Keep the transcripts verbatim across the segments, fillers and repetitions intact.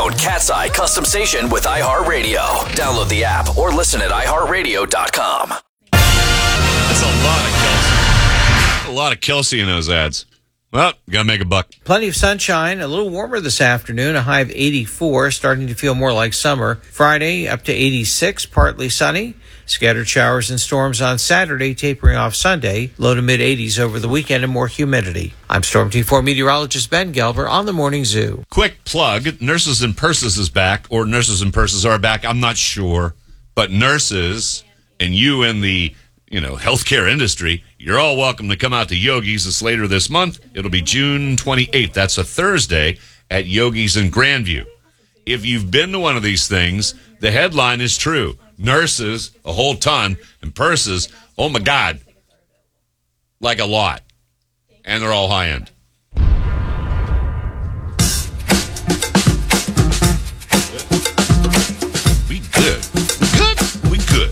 own Cat's Eye custom station with iHeartRadio. Download the app or listen at i heart radio dot com. That's a lot of Kelsey. A lot of Kelsey in those ads. Well, gotta make a buck. Plenty of sunshine, a little warmer this afternoon, a high of eighty-four, starting to feel more like summer. Friday, up to eighty-six, partly sunny. Scattered showers and storms on Saturday, tapering off Sunday. Low to mid-eighties over the weekend and more humidity. I'm Storm Team four meteorologist Ben Gelber on the Morning Zoo. Quick plug, Nurses and Purses is back, or Nurses and Purses are back, I'm not sure. But nurses and you in the you know, healthcare industry, you're all welcome to come out to Yogi's. It's later this month. It'll be June twenty-eighth. That's a Thursday at Yogi's in Grandview. If you've been to one of these things, the headline is true. Nurses, a whole ton, and purses, oh my God, like a lot. And they're all high-end. We good. We good? We good.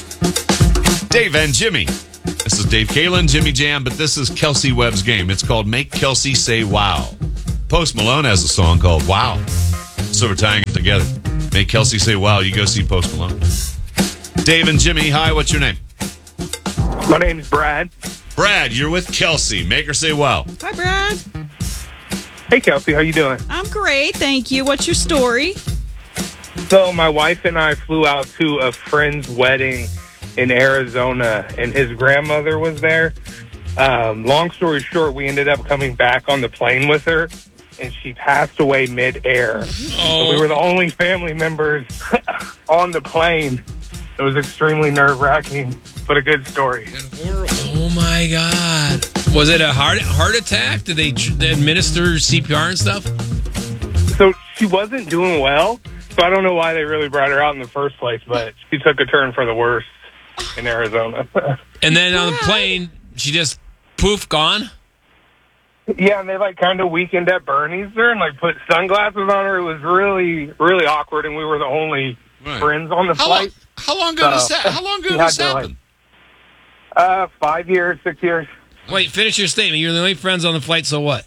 Dave and Jimmy. This is Dave Kalen, Jimmy Jam, but this is Kelsey Webb's game. It's called Make Kelsey Say Wow. Post Malone has a song called Wow. So we're tying it together. Make Kelsey say wow. You go see Post Malone. Dave and Jimmy, hi, what's your name? My name's Brad. Brad, you're with Kelsey. Make her say wow. Hi, Brad. Hey, Kelsey, how you doing? I'm great, thank you. What's your story? So my wife and I flew out to a friend's wedding in Arizona, and his grandmother was there. Um, long story short, we ended up coming back on the plane with her, and she passed away mid-air. Oh. So we were the only family members on the plane. It was extremely nerve-wracking, but a good story. Oh, my God. Was it a heart heart attack? Did they, they administer C P R and stuff? So she wasn't doing well, so I don't know why they really brought her out in the first place, but she took a turn for the worse in Arizona. And then on the plane, she just poof, gone? Yeah, and they like kind of weakened at Bernie's there and like put sunglasses on her. It was really, really awkward, and we were the only Right. friends on the How flight. long, how long ago So, did this, how long ago we did had this to, like, happen? Uh, five years, six years. Wait, finish your statement. You're the only friends on the flight, so what?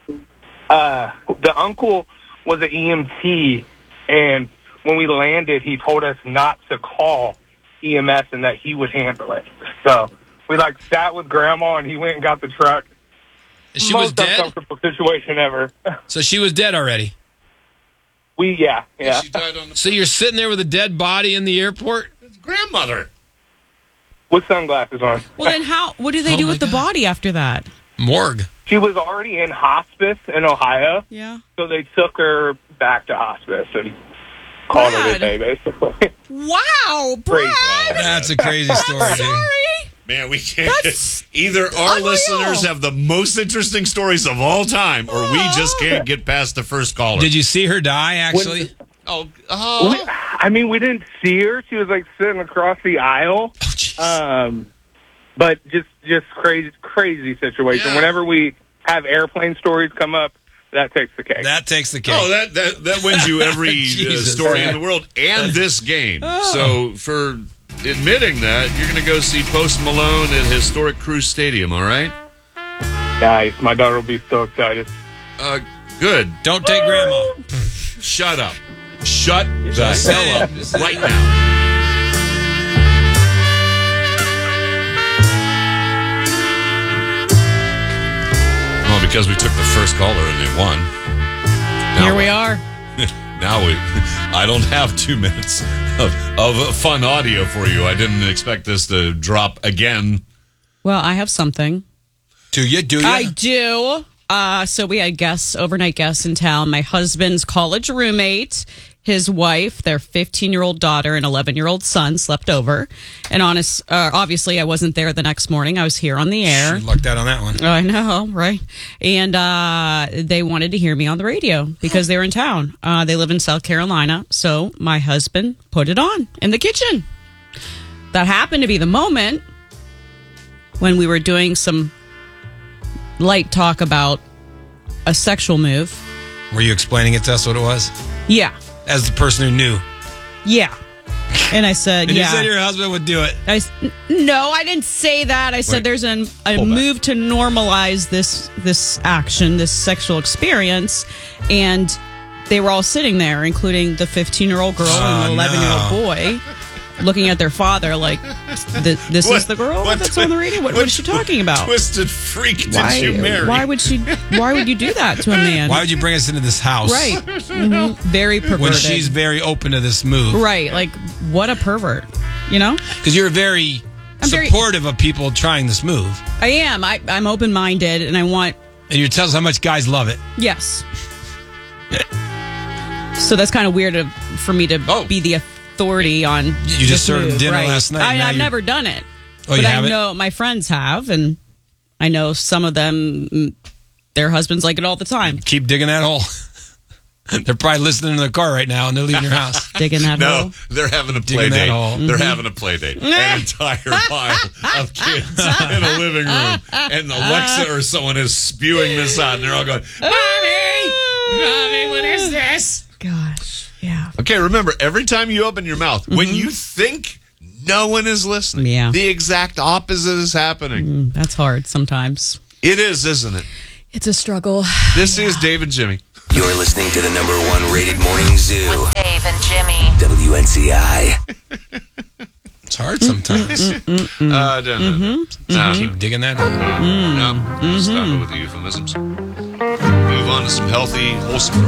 Uh, the uncle was an E M T, and when we landed, he told us not to call E M S and that he would handle it. So we like sat with Grandma, and he went and got the truck. She Most was dead? uncomfortable situation ever. So she was dead already? We, yeah, yeah. She died on the So you're sitting there with a dead body in the airport? grandmother. With sunglasses on. Well, then how? What do they Oh, do my with the God. body after that? Morgue. She was already in hospice in Ohio, Yeah. so they took her back to hospice and called her Brad. today, basically. Wow, Crazy. Brad. That's a crazy story, dude. Sorry. Man, we can't. That's Either our unreal. listeners have the most interesting stories of all time, or we just can't get past the first caller. Did you see her die, actually? Oh, oh. We, I mean, we didn't see her. She was like sitting across the aisle. Oh, jeez. Um, but just just crazy, crazy situation. Yeah. Whenever we have airplane stories come up, that takes the cake. That takes the cake. Oh, that, that that wins you every uh, Jesus. story in the world and this game. So for admitting that, you're going to go see Post Malone at historic Cruise Stadium, all right? Nice. My daughter will be so excited. Uh, good. Don't take grandma. Shut up. Shut the Just hell up saying. Just right now. Well, because we took the first caller and they won. Now Here we what? are. Now we, I don't have two minutes of, of fun audio for you. I didn't expect this to drop again. Well, I have something. Do you? Do you? I do. Uh, so we had guests, overnight guests in town. My husband's college roommate, his wife, their fifteen-year-old daughter, and eleven-year-old son slept over. And honest, uh, obviously, I wasn't there the next morning. I was here on the air. She lucked out on that one. I know, right? And uh, they wanted to hear me on the radio because they were in town. Uh, they live in South Carolina. So my husband put it on in the kitchen. That happened to be the moment when we were doing some light talk about a sexual move. Were you explaining it to us what it was? Yeah. As the person who knew. Yeah. And I said, And yeah. you said your husband would do it. I s- no, I didn't say that. I said Wait. there's an, a Hold back. move to normalize this this action, this sexual experience, and they were all sitting there, including the fifteen-year-old girl Oh, and the eleven-year-old no. boy, looking at their father like, "Th- "This What- is the girl what that's twi- on the radio. What, what is she talking about? Twisted freak did Why? you marry? Why would she? Why would you do that to a man? Why would you bring us into this house? Right. Mhm. Very perverted. When she's very open to this move. right. Like, what a pervert. You know? Because you're very I'm very- supportive of people trying this move. I am. I, I'm open-minded, and I want And you tell us how much guys love it. yes. So that's kind of weird of, for me to Oh. be the authority on. You this just served move, dinner right? last night, I, now I've you're- never done it. Oh, you but I haven't? know my friends have, and I know some of them, mm, their husbands like it all the time. Keep digging that hole. They're probably listening in their car right now and they're leaving your house. Digging that No, hole. they're having a play Digging that date. hole. They're having a play date. An entire pile of kids in a living room. And Alexa or someone is spewing this out, and they're all going, Mommy! Mommy, what is this? Gosh. Yeah. Okay, remember, every time you open your mouth, when you think no one is listening, Yeah. the exact opposite is happening. Mm, that's hard sometimes. It is, isn't it? It's a struggle. This is Dave and Jimmy. You're listening to the number one rated morning zoo, With Dave and Jimmy. W N C I. It's hard sometimes. Uh, no, no, no. No, Keep digging that hole. no. Stop it with the euphemisms. Move on to some healthy, wholesome